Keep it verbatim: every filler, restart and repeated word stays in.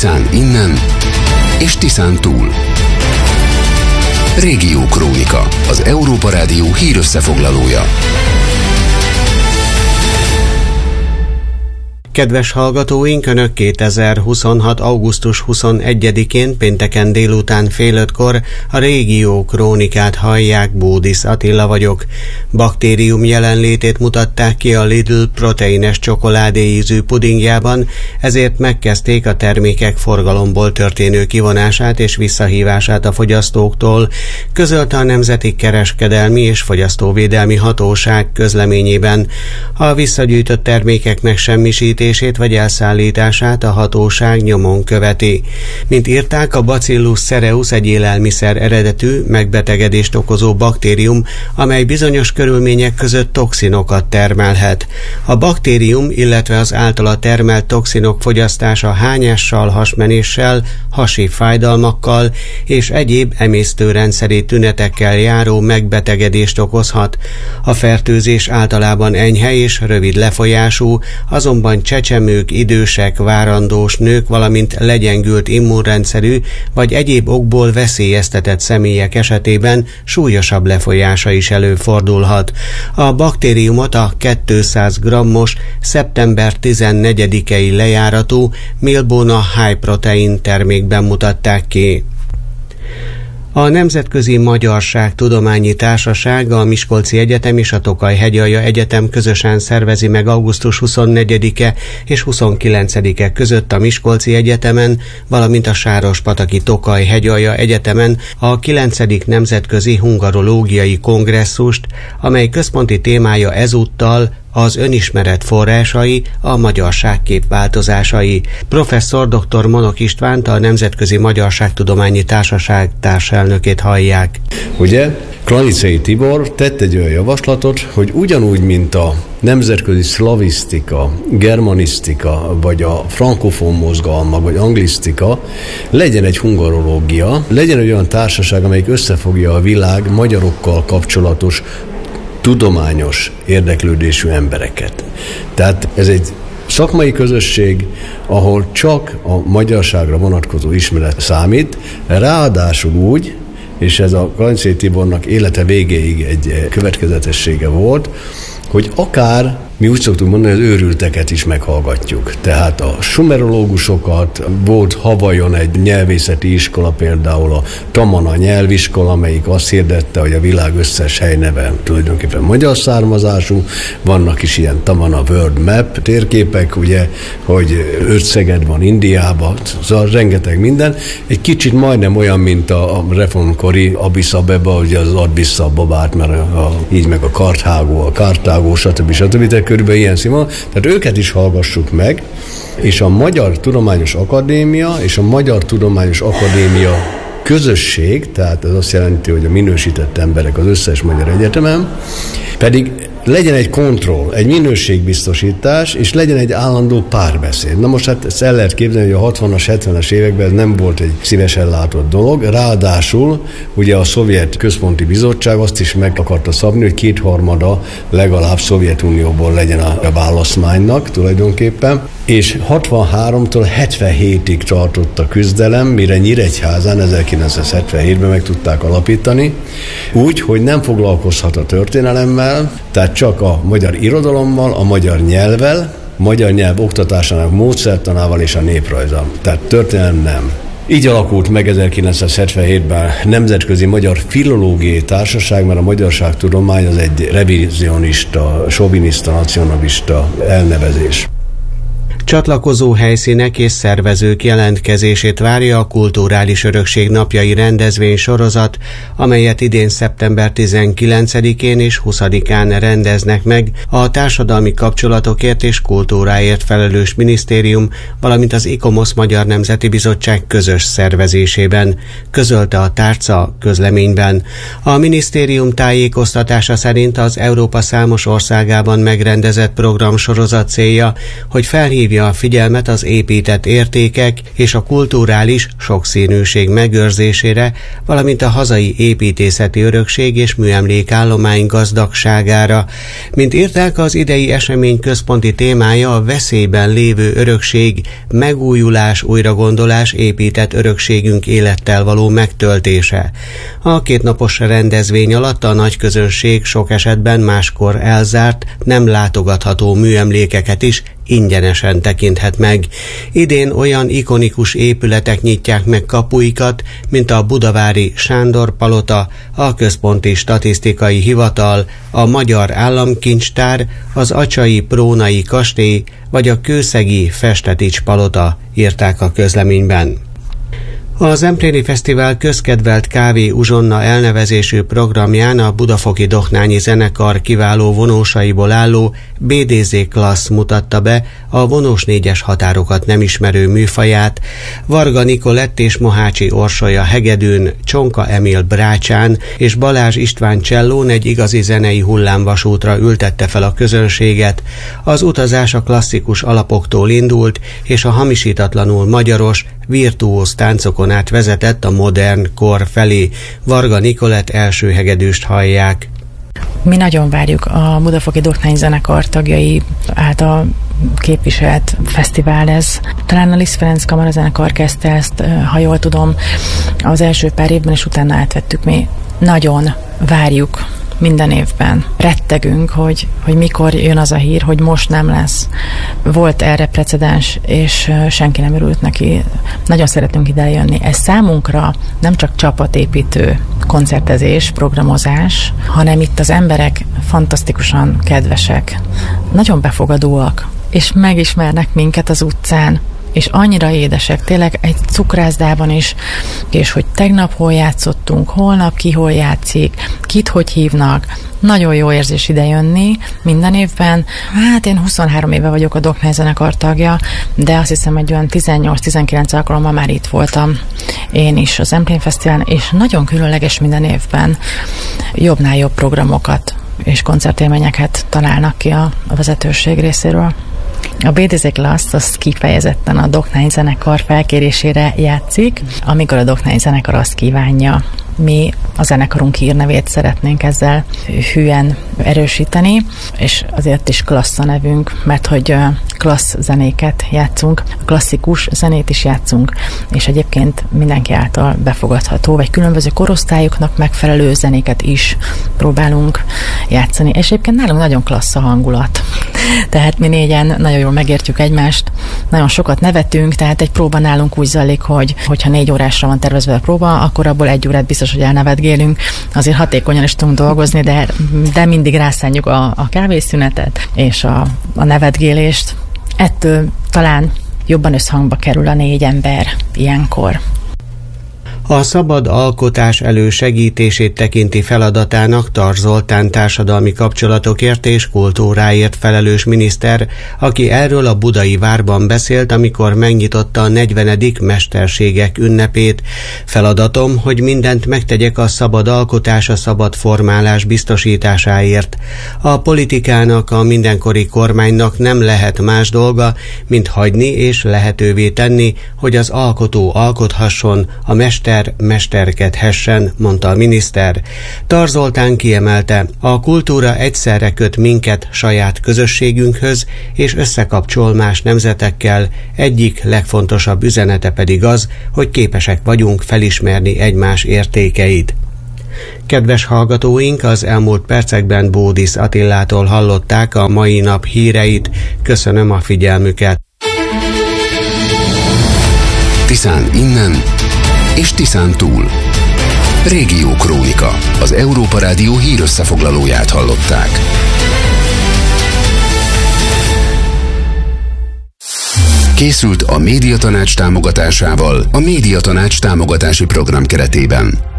Tiszán innen és Tiszán túl. Régiókrónika, az Európa Rádió hírösszefoglalója. Kedves hallgatóink, Önök kétezer-huszonhat. augusztus huszonegyedikén pénteken délután fél ötkor a Régió Krónikát hallják, Bódisz Attila vagyok. Baktérium jelenlétét mutatták ki a Lidl proteines csokoládé ízű pudingjában, ezért megkezdték a termékek forgalomból történő kivonását és visszahívását a fogyasztóktól, közölte a Nemzeti Kereskedelmi és Fogyasztóvédelmi Hatóság közleményében. A visszagyűjtött termékek megsemmisítését vagy elszállítását a hatóság nyomon követi. Mint írták, a Bacillus cereus egy élelmiszer eredetű, megbetegedést okozó baktérium, amely bizonyos körülmények között toxinokat termelhet. A baktérium, illetve az általa termelt toxinok fogyasztása hányással, hasmenéssel, hasi fájdalmakkal és egyéb emésztőrendszeri tünetekkel járó megbetegedést okozhat. A fertőzés általában enyhe és rövid lefolyású, azonban csecsemők, idősek, várandós nők, valamint legyengült immunrendszerű vagy egyéb okból veszélyeztetett személyek esetében súlyosabb lefolyása is előfordulhat. A baktériumot a kétszáz grammos, szeptember tizennegyedikei lejáratú Milbona High Protein termékben mutatták ki. A Nemzetközi Magyarságtudományi Társaság, a Miskolci Egyetem és a Tokaj-Hegyalja Egyetem közösen szervezi meg augusztus huszonegyedike és huszonkilencedike között a Miskolci Egyetemen, valamint a Sárospataki Tokaj-Hegyalja Egyetemen a kilencedik Nemzetközi Hungarológiai Kongresszust, amely központi témája ezúttal az önismeret forrásai, a magyarságkép változásai. Professzor dr. Monok Istvánt, a Nemzetközi Magyarságtudományi Társaság társelnökét hallják. Ugye Klanicei Tibor tett egy olyan javaslatot, hogy ugyanúgy, mint a nemzetközi szlavisztika, germanisztika, vagy a frankofón mozgalmak, vagy anglisztika, legyen egy hungarológia, legyen egy olyan társaság, amelyik összefogja a világ magyarokkal kapcsolatos tudományos érdeklődésű embereket. Tehát ez egy szakmai közösség, ahol csak a magyarságra vonatkozó ismeret számít, ráadásul úgy, és ez a Klanicei Tibornak élete végéig egy következetessége volt, hogy akár mi úgy szoktuk mondani, hogy az őrülteket is meghallgatjuk. Tehát a sumerológusokat, volt Havajon egy nyelvészeti iskola, például a Tamana nyelviskola, amelyik azt hirdette, hogy a világ összes helyneve tulajdonképpen magyar származású. Vannak is ilyen Tamana World Map térképek, ugye, hogy öt Szeged van Indiában, szóval rengeteg minden. Egy kicsit majdnem olyan, mint a reformkori Addis Abeba, ugye az Addis Abebát, mert a, így meg a Karthágó, a Kartágó, stb. stb. Körülbelül ilyen színvonal. Tehát őket is hallgassuk meg, és a Magyar Tudományos Akadémia és a Magyar Tudományos Akadémia közösség, tehát ez azt jelenti, hogy a minősített emberek az összes magyar egyetemen, pedig legyen egy kontroll, egy minőségbiztosítás, és legyen egy állandó párbeszéd. Na most hát ezt el lehet képzelni, hogy a hatvanas, hetvenes években ez nem volt egy szívesen látott dolog, ráadásul ugye a Szovjet Központi Bizottság azt is meg akarta szabni, hogy kétharmada legalább Szovjetunióból legyen a választmánynak tulajdonképpen, és hatvanháromtól hetvenhétig tartott a küzdelem, mire Nyíregyházán ezerkilencszázhetvenhétben meg tudták alapítani, úgy, hogy nem foglalkozhat a történelemmel, tehát csak a magyar irodalommal, a magyar nyelvvel, magyar nyelv oktatásának módszertanával és a néprajzzal. Tehát történelem nem. Így alakult meg ezerkilencszázhetvenhétben Nemzetközi Magyar Filológiai Társaság, mert a magyarságtudomány az egy revizionista, soviniszta, nacionalista elnevezés. Csatlakozó helyszínek és szervezők jelentkezését várja a Kulturális Örökség Napjai rendezvény sorozat, amelyet idén szeptember tizenkilencedikén és huszadikán rendeznek meg a Társadalmi Kapcsolatokért és Kultúráért felelős minisztérium, valamint az ICOMOS Magyar Nemzeti Bizottság közös szervezésében, közölte a tárca közleményben. A minisztérium tájékoztatása szerint az Európa számos országában megrendezett programsorozat célja, hogy felhívja felhívnia a figyelmet az épített értékek és a kulturális sokszínűség megőrzésére, valamint a hazai építészeti örökség és műemlékállomány gazdagságára. Mint írták, az idei esemény központi témája a veszélyben lévő örökség, megújulás, újragondolás, épített örökségünk élettel való megtöltése. A kétnapos rendezvény alatt a nagy közönség sok esetben máskor elzárt, nem látogatható műemlékeket is ingyenesen tekinthet meg. Idén olyan ikonikus épületek nyitják meg kapuikat, mint a budavári Sándor palota, a Központi Statisztikai Hivatal, a Magyar Államkincstár, az acsai Prónai kastély vagy a kőszegi Festetics palota, írták a közleményben. A Zempléni Fesztivál közkedvelt Kávé Uzsonna elnevezésű programján a Budafoki Doknányi Zenekar kiváló vonósaiból álló bé dé zé Klassz mutatta be a vonós négyes határokat nem ismerő műfaját. Varga Nikolett és Mohácsi Orsolya hegedűn, Csonka Emil brácsán és Balázs István csellón egy igazi zenei hullámvasútra ültette fel a közönséget. Az utazás a klasszikus alapoktól indult, és a hamisítatlanul magyaros, virtuóz táncokon át vezetett a modern kor felé. Varga Nikolett első hegedűst hallják. Mi nagyon várjuk a Budafoki Doknányi Zenekar tagjai által képviselt fesztivál ez. Talán a Liszt Ferenc Kamarazenekar kezdte ezt, ha jól tudom, az első pár évben, és utána átvettük mi. Nagyon várjuk minden évben. Rettegünk, hogy, hogy mikor jön az a hír, hogy most nem lesz. Volt erre precedens, és senki nem örült neki. Nagyon szeretünk ide jönni. Ez számunkra nem csak csapatépítő koncertezés, programozás, hanem itt az emberek fantasztikusan kedvesek, nagyon befogadóak, és megismernek minket az utcán, és annyira édesek, tényleg egy cukrászdában is, és hogy tegnap hol játszottunk, holnap ki hol játszik, kit hogy hívnak. Nagyon jó érzés ide jönni minden évben. Hát én huszonhárom éve vagyok a Doknányi Zenekar tagja, de azt hiszem, hogy olyan tizennyolc-tizenkilenc alkalommal már itt voltam én is az Zempléni Fesztiválon, és nagyon különleges minden évben. Jobbnál jobb programokat és koncertélményeket találnak ki a, a vezetőség részéről. A bé dé zé Klassz az kifejezetten a Doknányi Zenekar felkérésére játszik, amikor a Doknányi Zenekar azt kívánja. Mi a zenekarunk hírnevét szeretnénk ezzel hűen erősíteni, és azért is Klassz a nevünk, mert hogy klassz zenéket játszunk, klasszikus zenét is játszunk, és egyébként mindenki által befogadható, vagy különböző korosztályoknak megfelelő zenéket is próbálunk játszani. És egyébként nálunk nagyon klassz a hangulat. Tehát mi négyen nagyon jól megértjük egymást, nagyon sokat nevetünk, tehát egy próba nálunk úgy zajlik, hogy hogyha négy órásra van tervezve a próba, akkor abból egy órát biztos, hogy elnevetgélünk. Azért hatékonyan is tudunk dolgozni, de, de mindig rászánjuk a, a kávészünetet és a, a nevetgélést. Ettől talán jobban összhangba kerül a négy ember ilyenkor. A szabad alkotás elősegítését tekinti feladatának Tar Zoltán társadalmi kapcsolatokért és kultúráért felelős miniszter, aki erről a Budai Várban beszélt, amikor megnyitotta a negyvenedik mesterségek ünnepét. Feladatom, hogy mindent megtegyek a szabad alkotás, a szabad formálás biztosításáért. A politikának, a mindenkori kormánynak nem lehet más dolga, mint hagyni és lehetővé tenni, hogy az alkotó alkothasson, a mester mesterkedhessen, mondta a miniszter. Tar Zoltán kiemelte, a kultúra egyszerre köt minket saját közösségünkhöz, és összekapcsol más nemzetekkel, egyik legfontosabb üzenete pedig az, hogy képesek vagyunk felismerni egymás értékeit. Kedves hallgatóink, az elmúlt percekben Bódisz Attillától hallották a mai nap híreit. Köszönöm a figyelmüket. Tiszán innen és Tiszán túl. Régió Krónika. Az Európa Rádió hírösszefoglalóját hallották. Készült a Médiatanács támogatásával a Médiatanács támogatási program keretében.